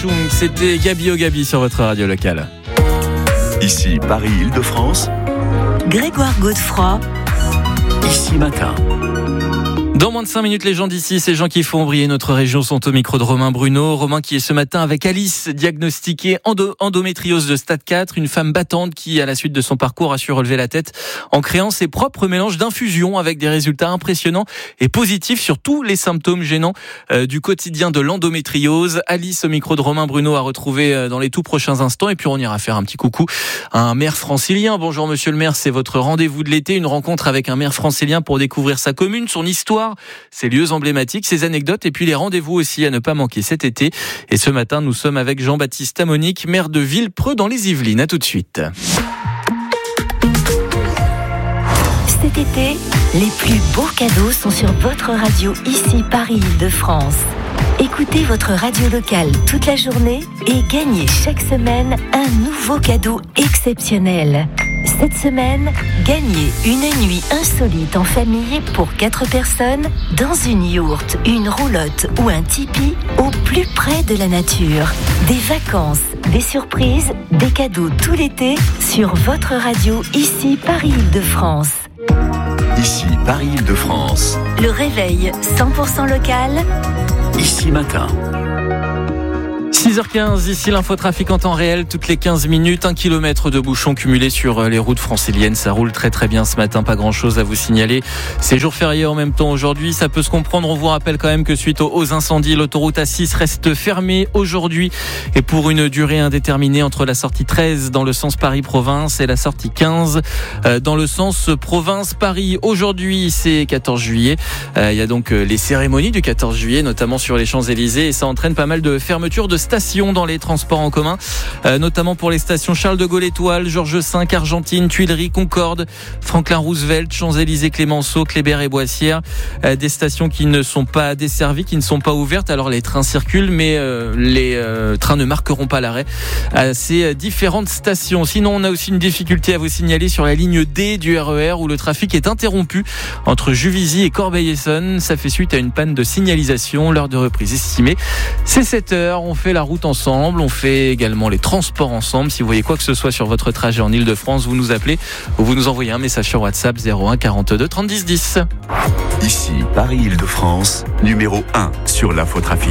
Bachung, c'était Gabi au Gabi sur votre radio locale. Ici Paris-Île-de-France, Grégoire Godefroy, Ici Matin. Dans moins de 5 minutes, les gens d'ici, ces gens qui font briller notre région, sont au micro de Romain Bruno. Romain qui est ce matin avec Alice, diagnostiquée endométriose de stade 4, une femme battante qui, à la suite de son parcours, a su relever la tête en créant ses propres mélanges d'infusions avec des résultats impressionnants et positifs sur tous les symptômes gênants du quotidien de l'endométriose. Alice au micro de Romain Bruno à retrouver dans les tout prochains instants. Et puis on ira faire un petit coucou à un maire francilien. Bonjour monsieur le maire, c'est votre rendez-vous de l'été, une rencontre avec un maire francilien pour découvrir sa commune, son histoire, ses lieux emblématiques, ses anecdotes et puis les rendez-vous aussi à ne pas manquer cet été. Et ce matin, nous sommes avec Jean-Baptiste Amonique, maire de Villepreux dans les Yvelines. À tout de suite. cet été, les plus beaux cadeaux sont sur votre radio, ici Paris-Île-de-France. Écoutez votre radio locale toute la journée et gagnez chaque semaine un nouveau cadeau exceptionnel. Cette semaine, gagnez une nuit insolite en famille pour 4 personnes dans une yourte, une roulotte ou un tipi au plus près de la nature. Des vacances, des surprises, des cadeaux tout l'été sur votre radio, ici Paris-Île-de-France. Ici Paris-Île-de-France. Le réveil 100% local. Ici Matin. 6h15, ici l'infotrafic en temps réel, toutes les 15 minutes, 1 kilomètre de bouchons cumulés sur les routes franciliennes. Ça roule très très bien ce matin, pas grand chose à vous signaler. C'est jour férié en même temps aujourd'hui, ça peut se comprendre. On vous rappelle quand même que suite aux incendies, l'autoroute A6 reste fermée aujourd'hui et pour une durée indéterminée entre la sortie 13 dans le sens Paris-Province et la sortie 15 dans le sens Province-Paris. Aujourd'hui, c'est 14 juillet. Il y a donc les cérémonies du 14 juillet, notamment sur les Champs-Élysées, et ça entraîne pas mal de fermetures de stations dans les transports en commun, notamment pour les stations Charles de Gaulle Étoile, Georges V, Argentine, Tuileries, Concorde, Franklin Roosevelt, Champs-Élysées, Clémenceau, Kléber et Boissière. Des stations qui ne sont pas desservies, qui ne sont pas ouvertes. Alors les trains circulent, mais les trains ne marqueront pas l'arrêt à ces différentes stations. Sinon, on a aussi une difficulté à vous signaler sur la ligne D du RER où le trafic est interrompu entre Juvisy et Corbeil-Essonnes. Ça fait suite à une panne de signalisation. L'heure de reprise estimée, c'est 7h. On fait la route ensemble, on fait également les transports ensemble. Si vous voyez quoi que ce soit sur votre trajet en Ile-de-France, vous nous appelez ou vous nous envoyez un message sur WhatsApp 01 42 30 10 10. Ici Paris-Île-de-France, numéro 1 sur l'infotrafic.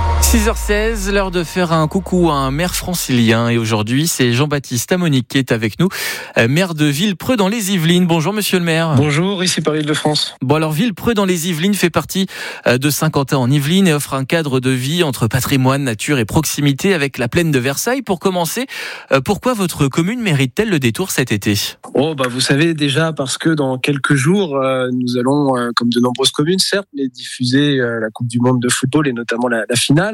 6h16, l'heure de faire un coucou à un maire francilien. Et aujourd'hui, c'est Jean-Baptiste Amonique qui est avec nous, maire de Villepreux dans les Yvelines. Bonjour monsieur le maire. Bonjour, ici Paris-Île-de-France. Bon alors, Villepreux dans les Yvelines fait partie de Saint-Quentin en Yvelines et offre un cadre de vie entre patrimoine, nature et proximité avec la plaine de Versailles. Pour commencer, pourquoi votre commune mérite-t-elle le détour cet été ? Vous savez déjà parce que dans quelques jours, nous allons, comme de nombreuses communes, certes, mais diffuser la Coupe du Monde de football et notamment la finale.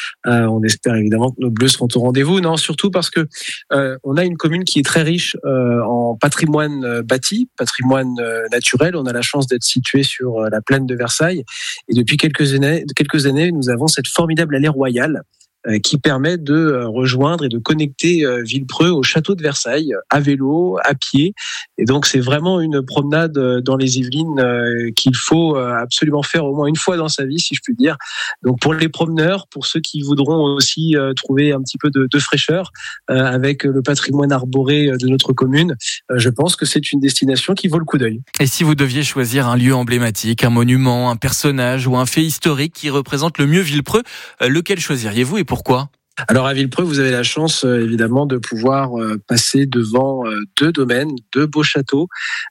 On espère évidemment que nos Bleus seront au rendez-vous. Non, surtout parce que on a une commune qui est très riche en patrimoine bâti, patrimoine naturel. On a la chance d'être situé sur la plaine de Versailles. Et depuis quelques années, nous avons cette formidable allée royale qui permet de rejoindre et de connecter Villepreux au château de Versailles, à vélo, à pied. Et donc, c'est vraiment une promenade dans les Yvelines qu'il faut absolument faire au moins une fois dans sa vie, si je puis dire. Donc, pour les promeneurs, pour ceux qui voudront aussi trouver un petit peu de fraîcheur avec le patrimoine arboré de notre commune, je pense que c'est une destination qui vaut le coup d'œil. Et si vous deviez choisir un lieu emblématique, un monument, un personnage ou un fait historique qui représente le mieux Villepreux, lequel choisiriez-vous et pourquoi ? Alors à Villepreux, vous avez la chance évidemment de pouvoir passer devant 2 domaines, 2 beaux châteaux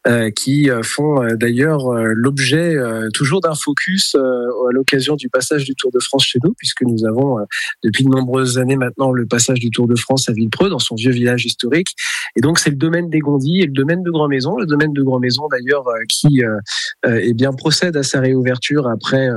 qui font d'ailleurs l'objet toujours d'un focus à l'occasion du passage du Tour de France chez nous, puisque nous avons depuis de nombreuses années maintenant le passage du Tour de France à Villepreux, dans son vieux village historique. Et donc c'est le domaine des Gondis et le domaine de Grand-Maison. Le domaine de Grand-Maison d'ailleurs qui procède à sa réouverture après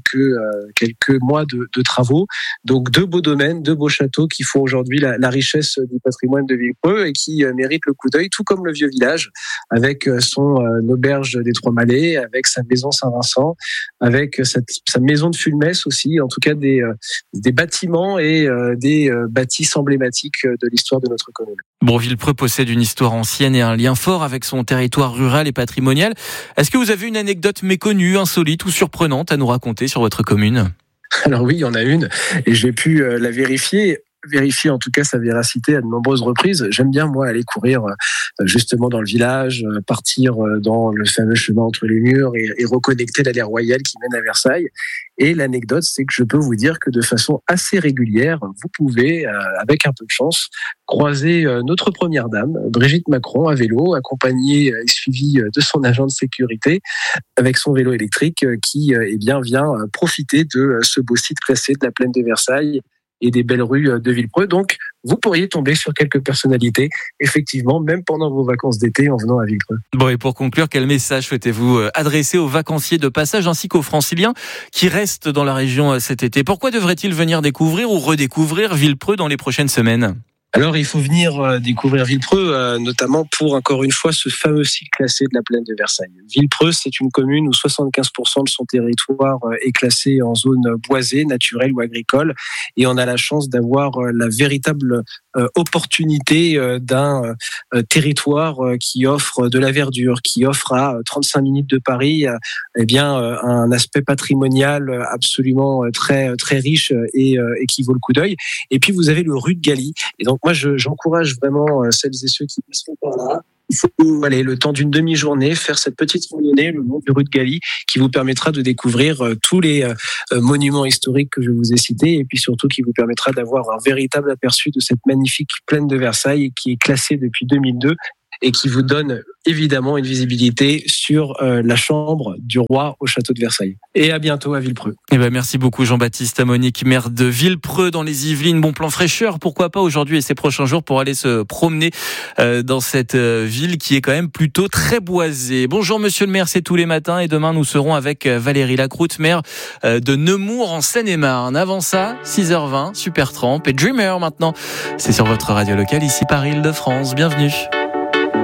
quelques mois de travaux. Donc 2 beaux domaines, 2 beaux châteaux qui font aujourd'hui la richesse du patrimoine de Villepreux et qui méritent le coup d'œil, tout comme le vieux village, avec son auberge des Trois Malais, avec sa maison Saint-Vincent, avec sa maison de Fulmès aussi, en tout cas des bâtiments et des bâtisses emblématiques de l'histoire de notre commune. Bon, Villepreux possède une histoire ancienne et un lien fort avec son territoire rural et patrimonial. Est-ce que vous avez une anecdote méconnue, insolite ou surprenante à nous raconter sur votre commune ? Alors oui, il y en a une, et j'ai pu la vérifier en tout cas sa véracité à de nombreuses reprises. J'aime bien moi aller courir justement dans le village, partir dans le fameux chemin entre les murs et reconnecter l'allée royale qui mène à Versailles. Et l'anecdote, c'est que je peux vous dire que de façon assez régulière, vous pouvez, avec un peu de chance, croiser notre première dame, Brigitte Macron, à vélo, accompagnée et suivie de son agent de sécurité, avec son vélo électrique qui vient profiter de ce beau site classé de la plaine de Versailles et des belles rues de Villepreux. Donc, vous pourriez tomber sur quelques personnalités, effectivement, même pendant vos vacances d'été en venant à Villepreux. Bon, et pour conclure, quel message souhaitez-vous adresser aux vacanciers de passage ainsi qu'aux franciliens qui restent dans la région cet été? Pourquoi devraient-ils venir découvrir ou redécouvrir Villepreux dans les prochaines semaines? Alors, il faut venir découvrir Villepreux, notamment pour, encore une fois, ce fameux site classé de la plaine de Versailles. Villepreux, c'est une commune où 75% de son territoire est classé en zone boisée, naturelle ou agricole. Et on a la chance d'avoir la véritable opportunité d'un territoire qui offre de la verdure, qui offre à 35 minutes de Paris un aspect patrimonial absolument très, très riche et qui vaut le coup d'œil. Et puis, vous avez le Rue de Galie. Et donc, moi, j'encourage vraiment celles et ceux qui passeront par là. Il faut aller le temps d'une demi-journée faire cette petite randonnée le long du Rue de Galie qui vous permettra de découvrir tous les monuments historiques que je vous ai cités et puis surtout qui vous permettra d'avoir un véritable aperçu de cette magnifique plaine de Versailles qui est classée depuis 2002 et qui vous donne évidemment une visibilité sur la chambre du roi au château de Versailles. Et à bientôt à Villepreux. Merci beaucoup Jean-Baptiste Amonique, maire de Villepreux dans les Yvelines. Bon plan fraîcheur, pourquoi pas aujourd'hui et ces prochains jours pour aller se promener dans cette ville qui est quand même plutôt très boisée. Bonjour monsieur le maire, c'est tous les matins et demain nous serons avec Valérie Lacroute, maire de Nemours en Seine-et-Marne. Avant ça, 6h20, Supertramp et Dreamer maintenant. C'est sur votre radio locale ici Paris Île-de-France. Bienvenue.